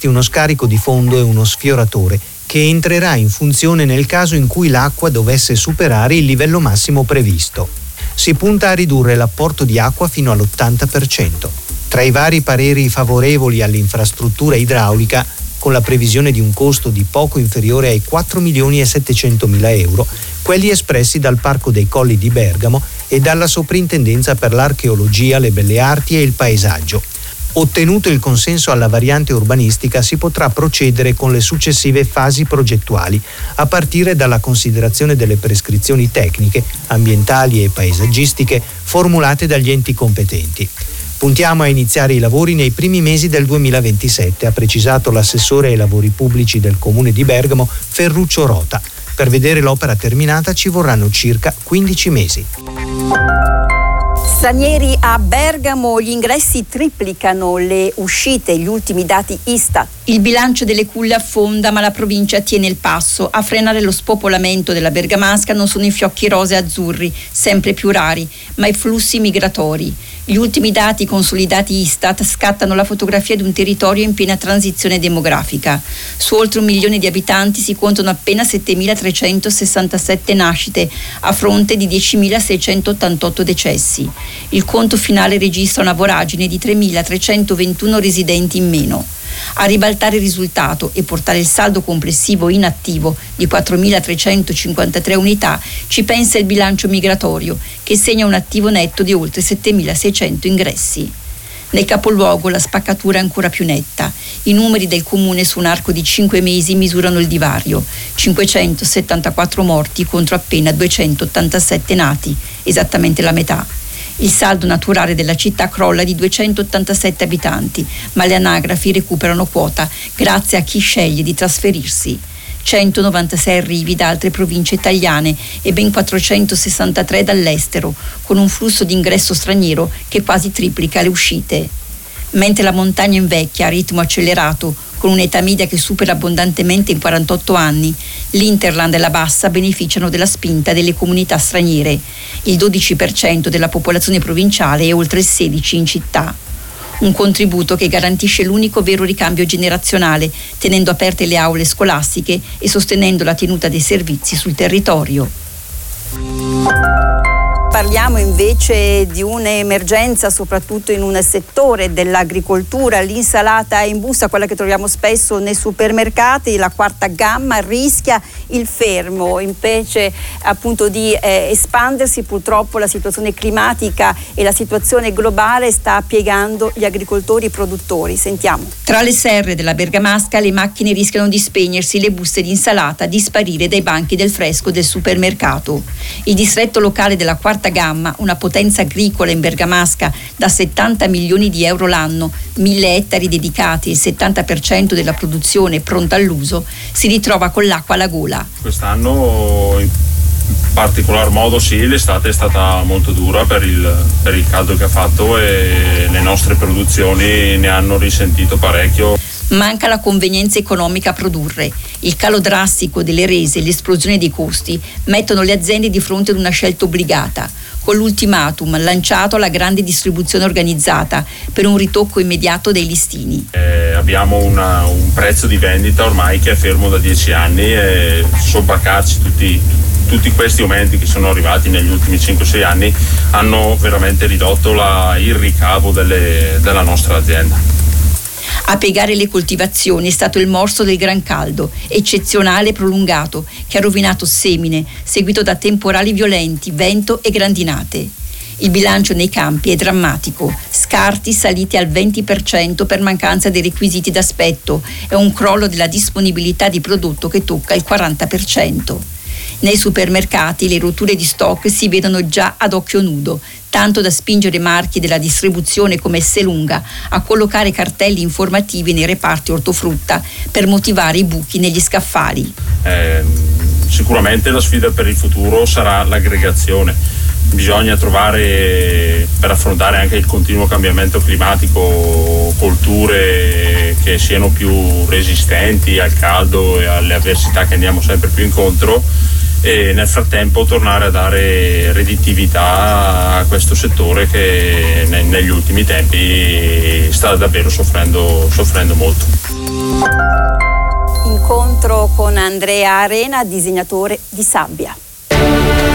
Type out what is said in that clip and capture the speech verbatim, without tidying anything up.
previsti uno scarico di fondo e uno sfioratore che entrerà in funzione nel caso in cui l'acqua dovesse superare il livello massimo previsto. Si punta a ridurre l'apporto di acqua fino all'ottanta per cento. Tra i vari pareri favorevoli all'infrastruttura idraulica, con la previsione di un costo di poco inferiore ai quattro milioni e settecentomila euro, quelli espressi dal Parco dei Colli di Bergamo e dalla Soprintendenza per l'Archeologia, le Belle Arti e il Paesaggio. Ottenuto il consenso alla variante urbanistica, si potrà procedere con le successive fasi progettuali, a partire dalla considerazione delle prescrizioni tecniche, ambientali e paesaggistiche formulate dagli enti competenti. Puntiamo a iniziare i lavori nei primi mesi del duemilaventisette, ha precisato l'assessore ai lavori pubblici del Comune di Bergamo, Ferruccio Rota. Per vedere l'opera terminata ci vorranno circa quindici mesi. Stranieri a Bergamo, gli ingressi triplicano, le uscite, gli ultimi dati Istat. Il bilancio delle culle affonda, ma la provincia tiene il passo. A frenare lo spopolamento della bergamasca non sono i fiocchi rosei azzurri, sempre più rari, ma i flussi migratori. Gli ultimi dati consolidati Istat scattano la fotografia di un territorio in piena transizione demografica. Su oltre un milione di abitanti si contano appena settemilatrecentosessantasette nascite, a fronte di diecimilaseicentottantotto decessi. Il conto finale registra una voragine di tremilatrecentoventuno residenti in meno. A ribaltare il risultato e portare il saldo complessivo in attivo di quattromilatrecentocinquantatré unità ci pensa il bilancio migratorio, che segna un attivo netto di oltre settemilaseicento ingressi. Nel capoluogo la spaccatura è ancora più netta. I numeri del comune su un arco di cinque mesi misurano il divario: cinquecentosettantaquattro morti contro appena duecentottantasette nati, esattamente la metà. Il saldo naturale della città crolla di duecentottantasette abitanti, ma le anagrafi recuperano quota grazie a chi sceglie di trasferirsi. centonovantasei arrivi da altre province italiane e ben quattrocentosessantatré dall'estero, con un flusso di ingresso straniero che quasi triplica le uscite. Mentre la montagna invecchia a ritmo accelerato, con un'età media che supera abbondantemente i quarantotto anni, l'Interland e la Bassa beneficiano della spinta delle comunità straniere. Il dodici per cento della popolazione provinciale e oltre il sedici per cento in città. Un contributo che garantisce l'unico vero ricambio generazionale, tenendo aperte le aule scolastiche e sostenendo la tenuta dei servizi sul territorio. Parliamo invece di un'emergenza soprattutto in un settore dell'agricoltura. L'insalata in busta, quella che troviamo spesso nei supermercati, la quarta gamma, rischia il fermo. Invece appunto di eh, espandersi, purtroppo la situazione climatica e la situazione globale sta piegando gli agricoltori e i produttori. Sentiamo. Tra le serre della bergamasca le macchine rischiano di spegnersi, le buste di insalata di sparire dai banchi del fresco del supermercato. Il distretto locale della quarta gamma, una potenza agricola in bergamasca da settanta milioni di euro l'anno, mille ettari dedicati e il settanta per cento della produzione pronta all'uso, si ritrova con l'acqua alla gola. Quest'anno in particolar modo sì, l'estate è stata molto dura per il, per il caldo che ha fatto e le nostre produzioni ne hanno risentito parecchio. Manca la convenienza economica a produrre. Il calo drastico delle rese e l'esplosione dei costi mettono le aziende di fronte ad una scelta obbligata, con l'ultimatum lanciato alla grande distribuzione organizzata per un ritocco immediato dei listini. Eh, abbiamo una, un prezzo di vendita ormai che è fermo da dieci anni e sobbarcarci tutti, tutti questi aumenti che sono arrivati negli ultimi cinque sei anni hanno veramente ridotto la, il ricavo delle, della nostra azienda. A piegare le coltivazioni è stato il morso del gran caldo, eccezionale e prolungato, che ha rovinato semine, seguito da temporali violenti, vento e grandinate. Il bilancio nei campi è drammatico, scarti saliti al venti per cento per mancanza dei requisiti d'aspetto e un crollo della disponibilità di prodotto che tocca il quaranta per cento. Nei supermercati le rotture di stock si vedono già ad occhio nudo, tanto da spingere marchi della distribuzione come Esselunga a collocare cartelli informativi nei reparti ortofrutta per motivare i buchi negli scaffali. Eh, sicuramente la sfida per il futuro sarà l'aggregazione. Bisogna trovare, per affrontare anche il continuo cambiamento climatico, colture che siano più resistenti al caldo e alle avversità che andiamo sempre più incontro. e nel frattempo tornare a dare redditività a questo settore che ne, negli ultimi tempi sta davvero soffrendo, soffrendo molto. Incontro con Andrea Arena, disegnatore di sabbia.